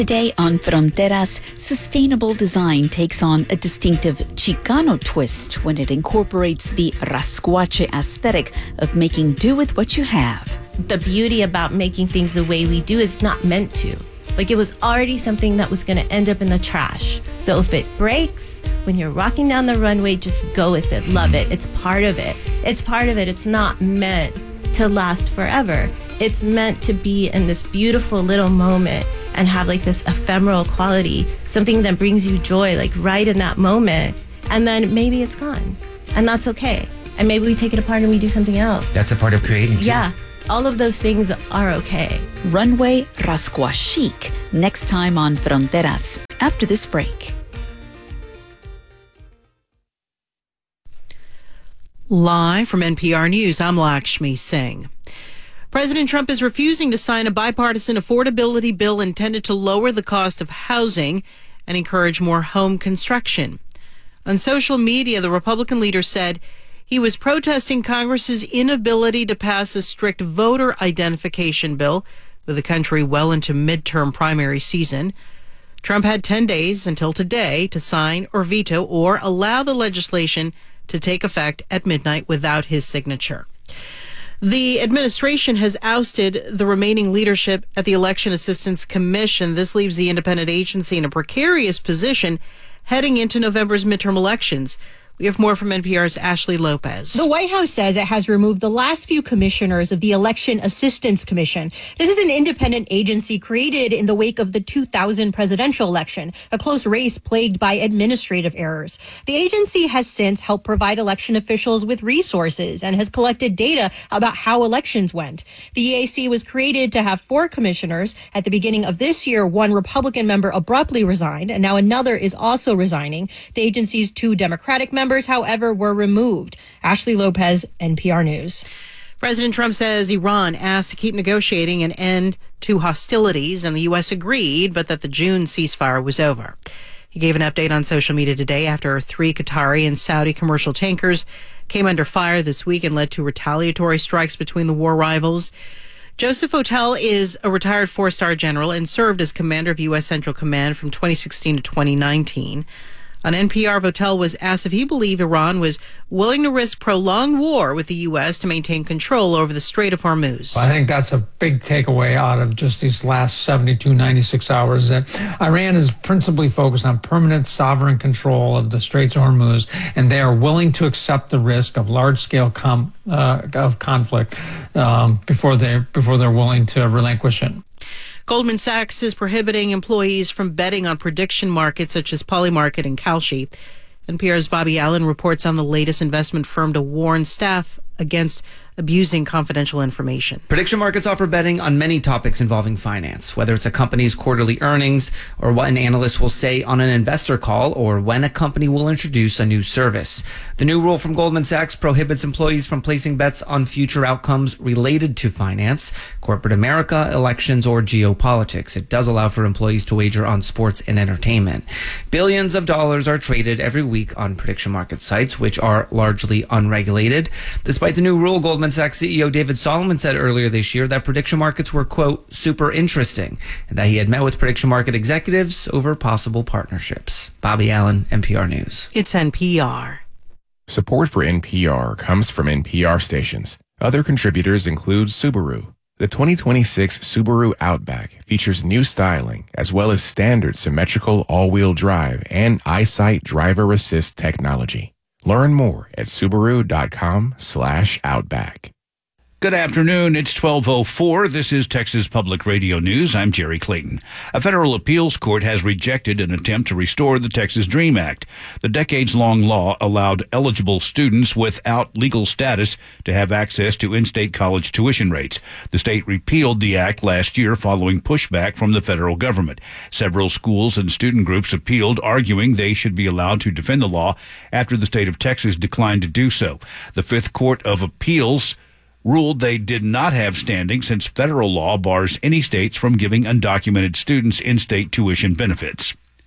Today on Fronteras, sustainable design takes on a distinctive Chicano twist when it incorporates the rascuache aesthetic of making do with what you have. The beauty about making things the way we do is not meant to. Like, it was already something that was going to end up in the trash. So if it breaks, when you're walking down the runway, just go with it. Love it. It's part of it. It's part of it. It's not meant to last forever. It's meant to be in this beautiful little moment and have like this ephemeral quality, something that brings you joy, like right in that moment. And then maybe it's gone. And that's okay. And maybe we take it apart and we do something else. That's a part of creating too. Yeah. All of those things are okay. Runway Rascua Chic, next time on Fronteras, after this break. Live from NPR News, I'm Lakshmi Singh. President Trump is refusing to sign a bipartisan affordability bill intended to lower the cost of housing and encourage more home construction. On social media, the Republican leader said he was protesting Congress's inability to pass a strict voter identification bill with the country well into midterm primary season. Trump had 10 days until today to sign or veto or allow the legislation to take effect at midnight without his signature. The administration has ousted the remaining leadership at the Election Assistance Commission. This leaves the independent agency in a precarious position heading into November's midterm elections. We have more from NPR's Ashley Lopez. The White House says it has removed the last few commissioners of the Election Assistance Commission. This is an independent agency created in the wake of the 2000 presidential election, a close race plagued by administrative errors. The agency has since helped provide election officials with resources and has collected data about how elections went. The EAC was created to have 4 commissioners. At the beginning of this year, one Republican member abruptly resigned, and now another is also resigning. The agency's 2 Democratic members, however, were removed. Ashley Lopez, NPR News. President Trump says Iran asked to keep negotiating an end to hostilities, and the U.S. agreed, but that the June ceasefire was over. He gave an update on social media today after 3 Qatari and Saudi commercial tankers came under fire this week and led to retaliatory strikes between the war rivals. Joseph Votel is a retired 4-star general and served as commander of U.S. Central Command from 2016 to 2019. On NPR, Votel was asked if he believed Iran was willing to risk prolonged war with the U.S. to maintain control over the Strait of Hormuz. I think that's a big takeaway out of just these last 72, 96 hours, that Iran is principally focused on permanent sovereign control of the Straits of Hormuz, and they are willing to accept the risk of large-scale conflict before they're willing to relinquish it. Goldman Sachs is prohibiting employees from betting on prediction markets such as Polymarket and Kalshi. NPR's Bobby Allen reports on the latest investment firm to warn staff against abusing confidential information. Prediction markets offer betting on many topics involving finance, whether it's a company's quarterly earnings or what an analyst will say on an investor call or when a company will introduce a new service. The new rule from Goldman Sachs prohibits employees from placing bets on future outcomes related to finance, corporate America, elections, or geopolitics. It does allow for employees to wager on sports and entertainment. Billions of dollars are traded every week on prediction market sites, which are largely unregulated. Despite the new rule, Goldman Sachs CEO David Solomon said earlier this year that prediction markets were, quote, super interesting, and that he had met with prediction market executives over possible partnerships. Bobby Allen, NPR News. It's NPR. Support for NPR comes from NPR stations. Other contributors include Subaru. The 2026 Subaru Outback features new styling as well as standard symmetrical all-wheel drive and EyeSight driver assist technology. Learn more at Subaru.com/Outback. Good afternoon. It's 12:04. This is Texas Public Radio News. I'm Jerry Clayton. A federal appeals court has rejected an attempt to restore the Texas DREAM Act. The decades-long law allowed eligible students without legal status to have access to in-state college tuition rates. The state repealed the act last year following pushback from the federal government. Several schools and student groups appealed, arguing they should be allowed to defend the law after the state of Texas declined to do so. The Fifth Court of Appeals ruled they did not have standing since federal law bars any states from giving undocumented students in-state tuition benefits.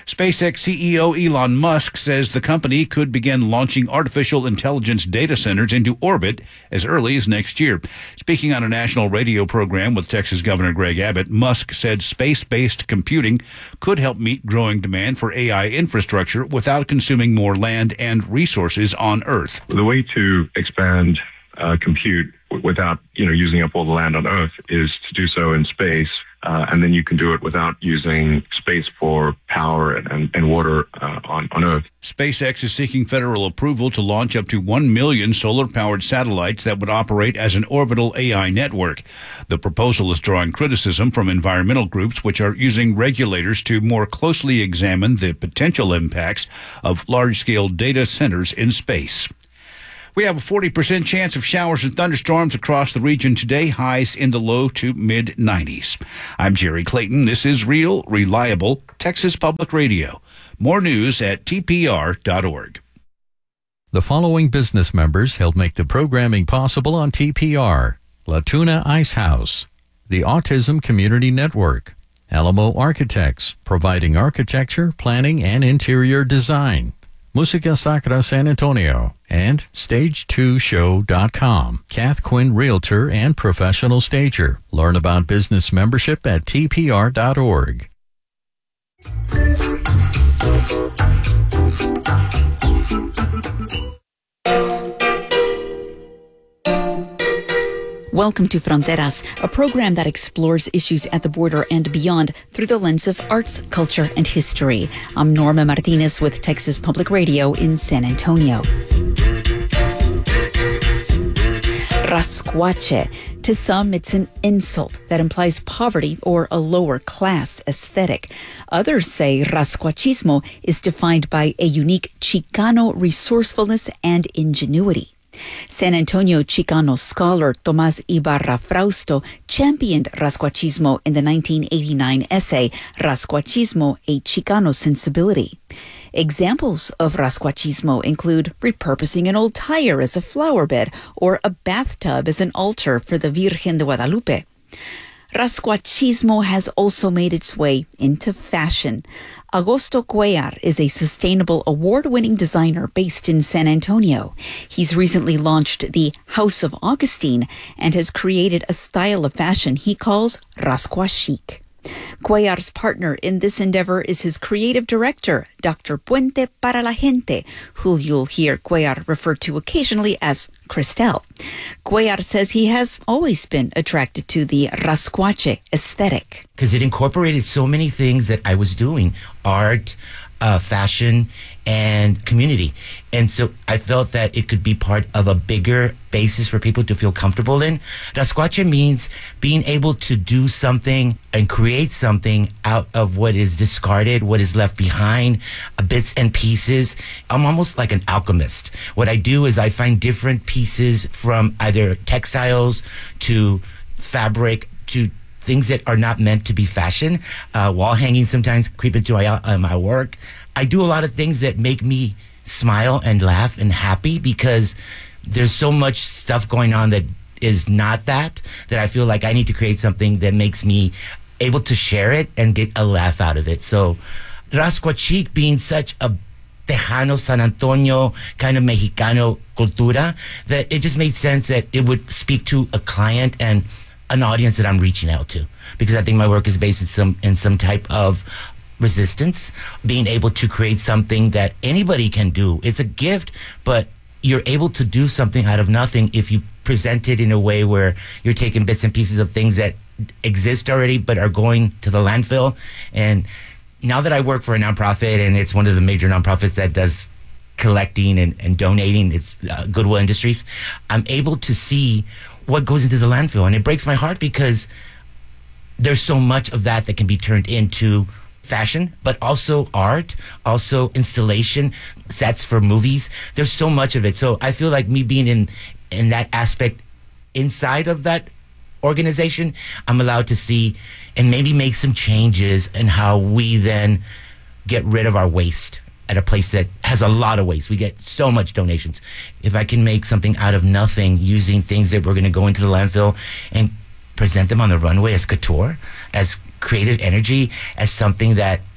SpaceX CEO Elon Musk says the company could begin launching artificial intelligence data centers into orbit as early as next year. Speaking on a national radio program with Texas Governor Greg Abbott, Musk said space-based computing could help meet growing demand for AI infrastructure without consuming more land and resources on Earth. The way to expand compute without, using up all the land on Earth is to do so in space. And then you can do it without using space for power and water on Earth. SpaceX is seeking federal approval to launch up to 1 million solar-powered satellites that would operate as an orbital AI network. The proposal is drawing criticism from environmental groups, which are using regulators to more closely examine the potential impacts of large-scale data centers in space. We have a 40% chance of showers and thunderstorms across the region today, highs in the low to mid-90s. I'm Jerry Clayton. This is Real, Reliable Texas Public Radio. More news at tpr.org. The following business members help make the programming possible on TPR: La Tuna Ice House, the Autism Community Network, Alamo Architects, providing architecture, planning, and interior design, Musica Sacra San Antonio, and Stage2Show.com, Kath Quinn Realtor and Professional Stager. Learn about business membership at tpr.org. Welcome to Fronteras, a program that explores issues at the border and beyond through the lens of arts, culture, and history. I'm Norma Martinez with Texas Public Radio in San Antonio. Rascuache. To some, it's an insult that implies poverty or a lower class aesthetic. Others say rascuachismo is defined by a unique Chicano resourcefulness and ingenuity. San Antonio Chicano scholar Tomás Ibarra Frausto championed rascuachismo in the 1989 essay, Rascuachismo, a Chicano Sensibility. Examples of rascuachismo include repurposing an old tire as a flower bed or a bathtub as an altar for the Virgen de Guadalupe. Rascuachismo has also made its way into fashion. Augusto Cuellar is a sustainable award-winning designer based in San Antonio. He's recently launched the House of Augustine and has created a style of fashion he calls Rascuachic. Cuellar's partner in this endeavor is his creative director, Dr. Puente para la Gente, who you'll hear Cuellar refer to occasionally as Cristel. Cuellar says he has always been attracted to the rascuache aesthetic. Because it incorporated so many things that I was doing, art, fashion, and community. And so I felt that it could be part of a bigger basis for people to feel comfortable in. Rascuache means being able to do something and create something out of what is discarded, what is left behind, bits and pieces. I'm almost like an alchemist. What I do is I find different pieces from either textiles to fabric to things that are not meant to be fashion. Wall hanging sometimes creep into my work. I do a lot of things that make me smile and laugh and happy because there's so much stuff going on that is not that I feel like I need to create something that makes me able to share it and get a laugh out of it. So Rascuachic being such a Tejano, San Antonio, kind of Mexicano cultura, that it just made sense that it would speak to a client and an audience that I'm reaching out to, because I think my work is based in some type of resistance, being able to create something that anybody can do. It's a gift, but you're able to do something out of nothing if you present it in a way where you're taking bits and pieces of things that exist already but are going to the landfill. And now that I work for a nonprofit, and it's one of the major nonprofits that does collecting and donating, it's Goodwill Industries, I'm able to see what goes into the landfill. And it breaks my heart because there's so much of that can be turned into fashion, but also art, also installation, sets for movies. There's so much of it. So I feel like me being in that aspect inside of that organization, I'm allowed to see and maybe make some changes in how we then get rid of our waste at a place that has a lot of waste. We get so much donations. If I can make something out of nothing using things that we're going to go into the landfill and present them on the runway as couture, as creative energy, as something that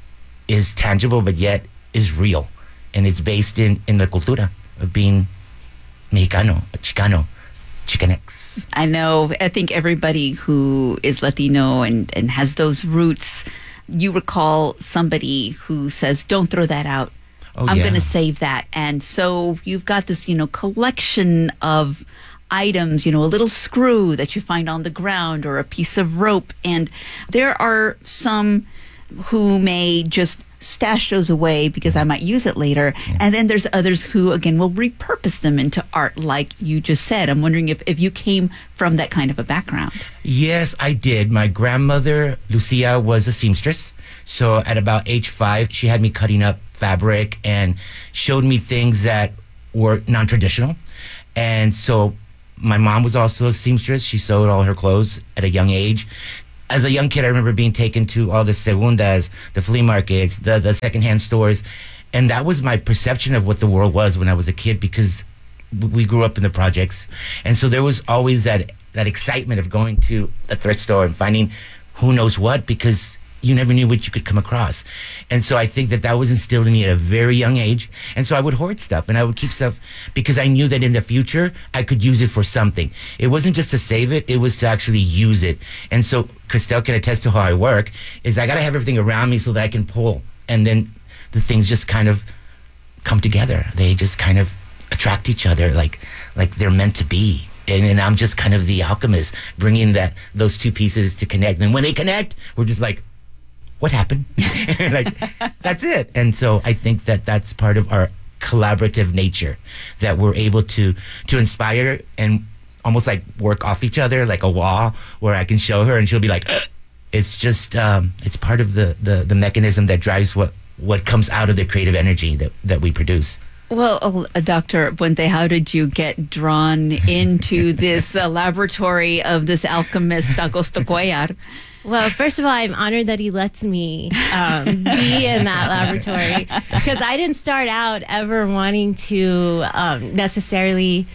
is tangible, but yet is real. And it's based in the cultura of being Mexicano, Chicano, Chicanx. I think everybody who is Latino and has those roots, you recall somebody who says, don't throw that out. I'm going to save that. And so you've got this, collection of items, a little screw that you find on the ground or a piece of rope. And there are some who may just stash those away because I might use it later. Yeah. And then there's others who, again, will repurpose them into art, like you just said. I'm wondering if you came from that kind of a background. Yes, I did. My grandmother, Lucia, was a seamstress. So at about age 5, she had me cutting up fabric and showed me things that were non-traditional. And so my mom was also a seamstress. She sewed all her clothes at a young age. As a young kid, I remember being taken to all the segundas, the flea markets, the secondhand stores. And that was my perception of what the world was when I was a kid, because we grew up in the projects. And so there was always that excitement of going to a thrift store and finding who knows what, because you never knew what you could come across. And so I think that was instilled in me at a very young age. And so I would hoard stuff and I would keep stuff because I knew that in the future I could use it for something. It wasn't just to save it, it was to actually use it. And so Cristel can attest to how I work, is I got to have everything around me so that I can pull. And then the things just kind of come together. They just kind of attract each other like they're meant to be. And I'm just kind of the alchemist, bringing those two pieces to connect. And when they connect, we're just like, what happened? That's it. And so I think that that's part of our collaborative nature, that we're able to inspire and almost like work off each other like a wall, where I can show her and she'll be like, it's just, it's part of the mechanism that drives what comes out of the creative energy that we produce. Well, Dr. Puente, how did you get drawn into this laboratory of this alchemist, Augusto Cuellar? Well, first of all, I'm honored that he lets me be in that laboratory, because I didn't start out ever wanting to necessarily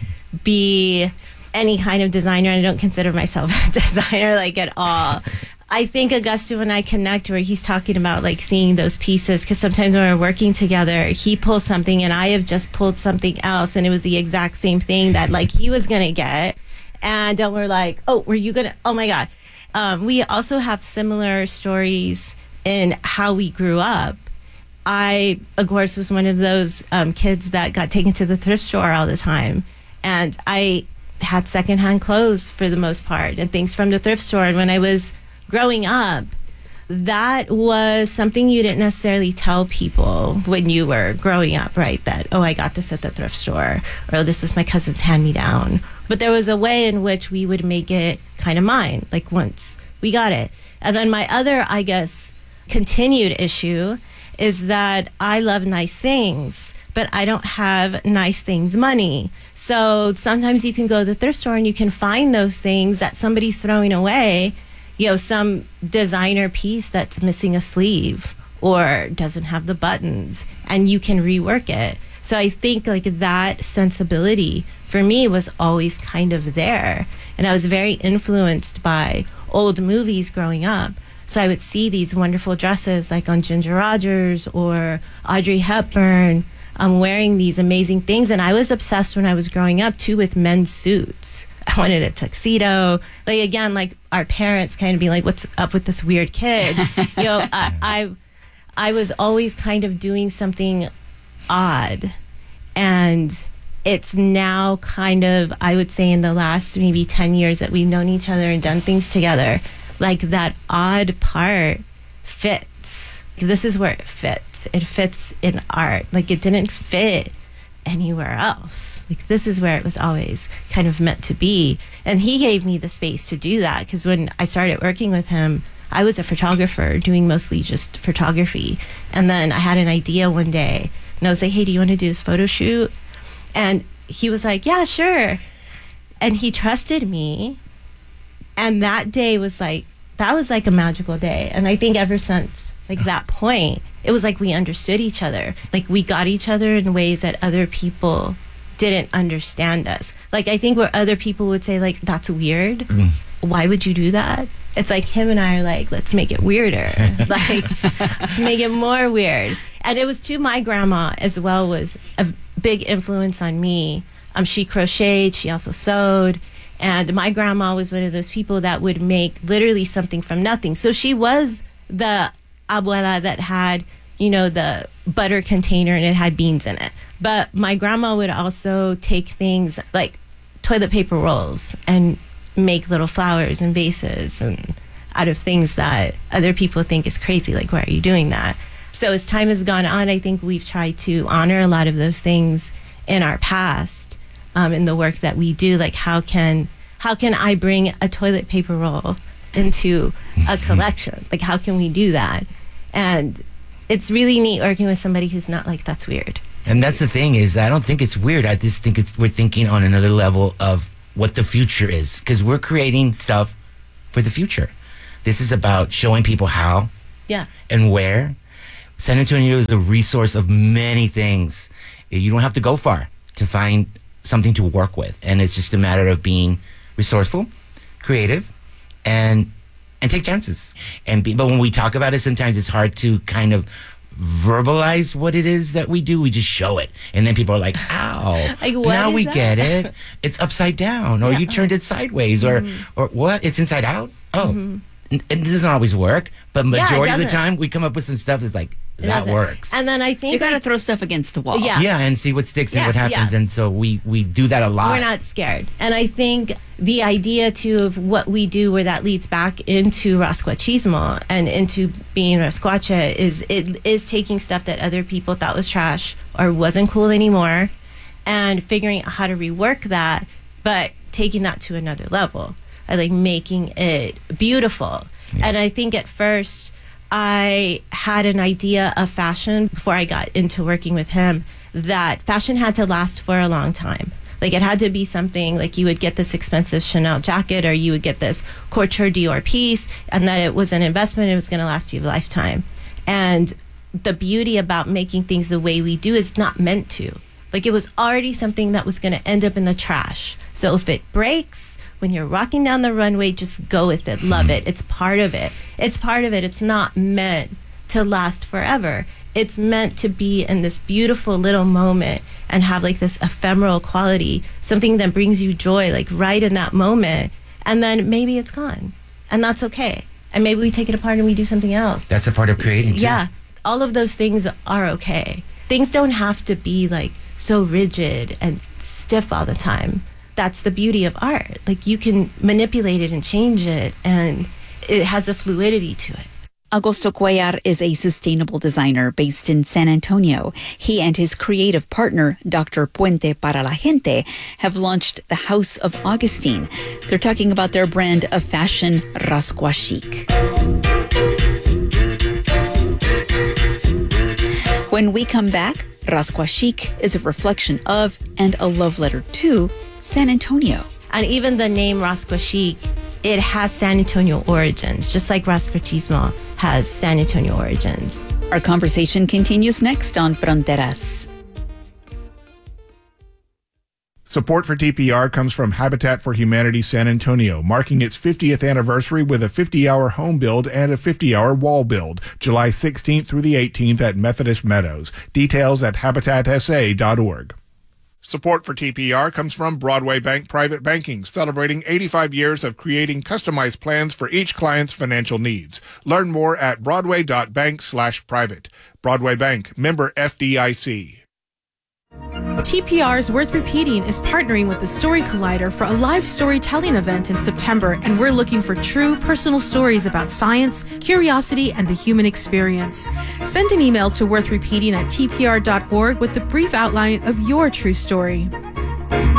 be any kind of designer. I don't consider myself a designer at all. I think Augusto and I connect where he's talking about seeing those pieces, because sometimes when we're working together, he pulls something and I have just pulled something else, and it was the exact same thing that he was going to get. And we're like, oh, were you going to? Oh my God. We also have similar stories in how we grew up. I, of course, was one of those kids that got taken to the thrift store all the time. And I had secondhand clothes for the most part and things from the thrift store. And when I was growing up, that was something you didn't necessarily tell people when you were growing up, right? That, oh, I got this at the thrift store, or this was my cousin's hand-me-down. But there was a way in which we would make it kind of mine, once we got it. And then my other, I guess, continued issue is that I love nice things, but I don't have nice things money. So sometimes you can go to the thrift store and you can find those things that somebody's throwing away, some designer piece that's missing a sleeve or doesn't have the buttons, and you can rework it. So I think that sensibility for me was always kind of there. And I was very influenced by old movies growing up. So I would see these wonderful dresses on Ginger Rogers or Audrey Hepburn wearing these amazing things. And I was obsessed when I was growing up too with men's suits. I wanted a tuxedo. Our parents kind of be like, what's up with this weird kid? I was always kind of doing something odd. And it's now kind of, I would say in the last maybe 10 years that we've known each other and done things together, that odd part fits. This is where it fits. It fits in art. It didn't fit anywhere else. This is where it was always kind of meant to be. And he gave me the space to do that, because when I started working with him, I was a photographer doing mostly just photography. And then I had an idea one day and I was like, hey, do you want to do this photo shoot? And he was like, yeah, sure. And he trusted me. And that day was that was a magical day. And I think ever since that point, it was we understood each other. We got each other in ways that other people didn't understand us. I think where other people would say that's weird. why would you do that? It's like him and I are like, let's make it weirder. Like, let's make it more weird. And it was too, my grandma as well was a big influence on me. She crocheted, she also sewed. And my grandma was one of those people that would make literally something from nothing. So she was the abuela that had, you know, the butter container and it had beans in it. But my grandma would also take things like toilet paper rolls and make little flowers and vases and out of things that other people think is crazy. Like, why are you doing that? So as time has gone on, I think we've tried to honor a lot of those things in our past, in the work that we do. Like, how can I bring a toilet paper roll into a collection? Like, how can we do that? And it's really neat working with somebody who's not like, that's weird. And that's the thing is, I don't think it's weird. I just think we're thinking on another level of what the future is, because we're creating stuff for the future. This is about showing people how and where. San Antonio is a resource of many things. You don't have to go far to find something to work with. And it's just a matter of being resourceful, creative, and take chances. But when we talk about it, sometimes it's hard to kind of verbalize what it is that we do. We just show it, and then people are like, ow, like, now we get it. It's upside down, or you turned it sideways, or what, it's inside out. It doesn't always work, but majority of the time we come up with some stuff that's like, that works. And then I think you got to throw stuff against the wall. And see what sticks and what happens. And so we do that a lot. We're not scared. And I think the idea too of what we do, where that leads back into Rasquachismo and into being Rasquacha, is taking stuff that other people thought was trash or wasn't cool anymore, and figuring out how to rework that, but taking that to another level. I like making it beautiful. And I think at first I had an idea of fashion before I got into working with him, that fashion had to last for a long time. Like, it had to be something like you would get this expensive Chanel jacket, or you would get this couture Dior piece, and that it was an investment. It was going to last you a lifetime. And the beauty about making things the way we do is not meant to. Like, it was already something that was going to end up in the trash. So if it breaks, when you're walking down the runway, just go with it. Love it. It's part of it. It's part of it. It's not meant to last forever. It's meant to be in this beautiful little moment and have like this ephemeral quality, something that brings you joy, like right in that moment. And then maybe it's gone. And that's okay. And maybe we take it apart and we do something else. That's a part of creating too. Yeah. All of those things are okay. Things don't have to be like so rigid and stiff all the time. That's the beauty of art. Like, you can manipulate it and change it, and it has a fluidity to it. Augusto Cuellar is a sustainable designer based in San Antonio. He and his creative partner, Dr. Puente para la Gente, have launched the House of Augustine. They're talking about their brand of fashion, Rasquachic. When we come back, Rasquachic is a reflection of and a love letter to San Antonio. And even the name Rasquachic, it has San Antonio origins, just like Rasquachismo has San Antonio origins. Our conversation continues next on Fronteras. Support for TPR comes from Habitat for Humanity San Antonio, marking its 50th anniversary with a 50-hour home build and a 50-hour wall build, July 16th through the 18th at Methodist Meadows. Details at habitatsa.org. Support for TPR comes from Broadway Bank Private Banking, celebrating 85 years of creating customized plans for each client's financial needs. Learn more at broadway.bank/private. Broadway Bank, member FDIC. TPR's Worth Repeating is partnering with the Story Collider for a live storytelling event in September, and we're looking for true personal stories about science, curiosity, and the human experience. Send an email to worthrepeating@tpr.org with the brief outline of your true story.